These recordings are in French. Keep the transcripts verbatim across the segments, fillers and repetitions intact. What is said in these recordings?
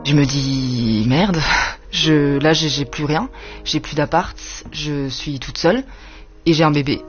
Je me dis merde, je là j'ai, j'ai plus rien, j'ai plus d'appart, je suis toute seule et j'ai un bébé.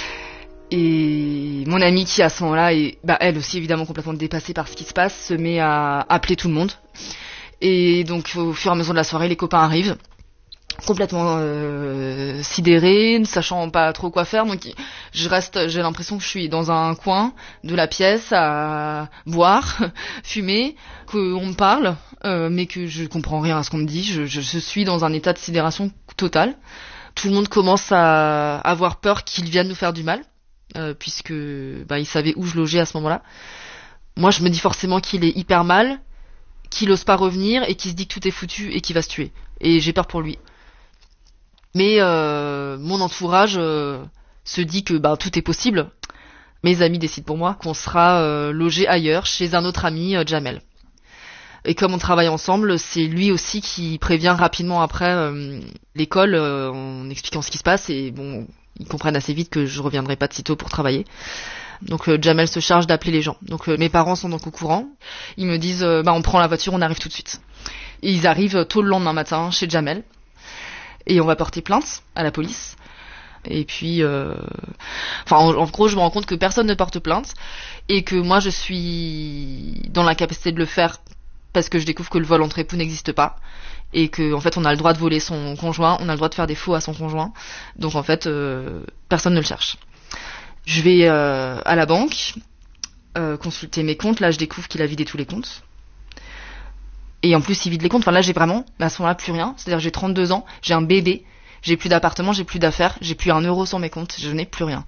Et mon amie qui à ce moment-là est bah elle aussi évidemment complètement dépassée par ce qui se passe, se met à appeler tout le monde. Et donc au fur et à mesure de la soirée, les copains arrivent complètement euh, sidérés, ne sachant pas trop quoi faire. Donc je reste, j'ai l'impression que je suis dans un coin de la pièce à boire, fumer, qu'on me parle, euh, mais que je comprends rien à ce qu'on me dit. Je, je, je suis dans un état de sidération totale. Tout le monde commence à avoir peur qu'ils viennent nous faire du mal, euh, puisque bah, ils savaient où je logeais à ce moment-là. Moi, je me dis forcément qu'il est hyper mal, qu'il ose pas revenir et qu'il se dit que tout est foutu et qu'il va se tuer. Et j'ai peur pour lui. Mais euh, mon entourage euh, se dit que bah, tout est possible. Mes amis décident pour moi qu'on sera euh, logé ailleurs, chez un autre ami, euh, Jamel. Et comme on travaille ensemble, c'est lui aussi qui prévient rapidement après euh, l'école euh, en expliquant ce qui se passe. Et bon, ils comprennent assez vite que je reviendrai pas de sitôt pour travailler. Donc euh, Jamel se charge d'appeler les gens. Donc euh, mes parents sont donc au courant. Ils me disent euh, bah on prend la voiture, on arrive tout de suite. Et ils arrivent tôt le lendemain matin chez Jamel. Et on va porter plainte à la police. Et puis, euh... enfin, en, en gros, je me rends compte que personne ne porte plainte et que moi, je suis dans l'incapacité de le faire parce que je découvre que le vol entre époux n'existe pas et que, en fait, on a le droit de voler son conjoint, on a le droit de faire des faux à son conjoint. Donc, en fait, euh, personne ne le cherche. Je vais euh, à la banque euh, consulter mes comptes. Là, je découvre qu'il a vidé tous les comptes. Et en plus, il vide les comptes. Enfin, là, j'ai vraiment, à ce moment-là, plus rien. C'est-à-dire, j'ai trente-deux ans, j'ai un bébé, j'ai plus d'appartement, j'ai plus d'affaires, j'ai plus un euro sur mes comptes, je n'ai plus rien.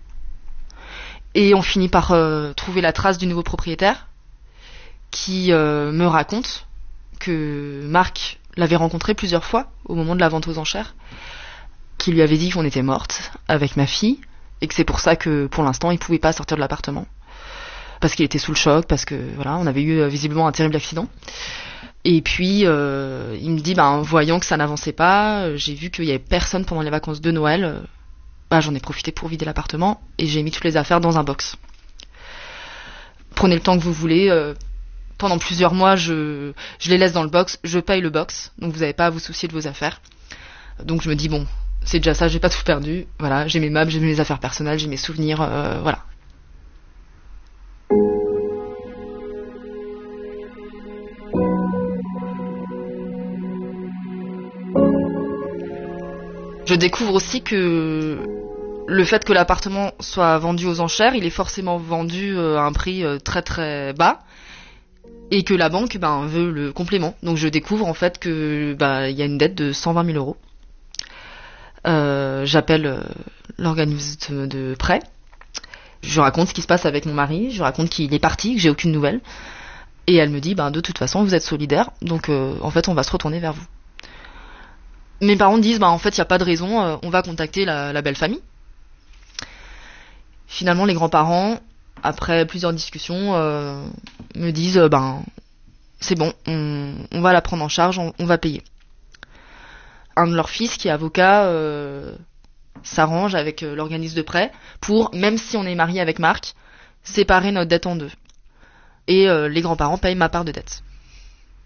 Et on finit par euh, trouver la trace du nouveau propriétaire qui euh, me raconte que Marc l'avait rencontré plusieurs fois au moment de la vente aux enchères, qui lui avait dit qu'on était morte avec ma fille et que c'est pour ça que, pour l'instant, il pouvait pas sortir de l'appartement. Parce qu'il était sous le choc, parce que, voilà, on avait eu euh, visiblement un terrible accident. Et puis, euh, il me dit, ben, voyant que ça n'avançait pas, euh, j'ai vu qu'il y avait personne pendant les vacances de Noël. Euh, bah, j'en ai profité pour vider l'appartement et j'ai mis toutes les affaires dans un box. Prenez le temps que vous voulez. Euh, pendant plusieurs mois, je, je les laisse dans le box. Je paye le box, donc vous n'avez pas à vous soucier de vos affaires. Donc je me dis, bon, c'est déjà ça, j'ai pas tout perdu. Voilà, j'ai mes meubles, j'ai mes affaires personnelles, j'ai mes souvenirs, euh, voilà. Je découvre aussi que le fait que l'appartement soit vendu aux enchères, il est forcément vendu à un prix très très bas et que la banque ben, veut le complément. Donc je découvre en fait que bah, y a une dette de cent vingt mille euros. Euh, j'appelle l'organisme de prêt, je raconte ce qui se passe avec mon mari, je raconte qu'il est parti, que j'ai aucune nouvelle, et elle me dit ben, de toute façon vous êtes solidaire, donc euh, en fait on va se retourner vers vous. Mes parents disent, bah en fait, il n'y a pas de raison, euh, on va contacter la, la belle famille. Finalement, les grands-parents, après plusieurs discussions, euh, me disent, euh, ben, c'est bon, on, on va la prendre en charge, on, on va payer. Un de leurs fils, qui est avocat, euh, s'arrange avec euh, l'organisme de prêt pour, même si on est marié avec Marc, séparer notre dette en deux. Et euh, les grands-parents payent ma part de dette.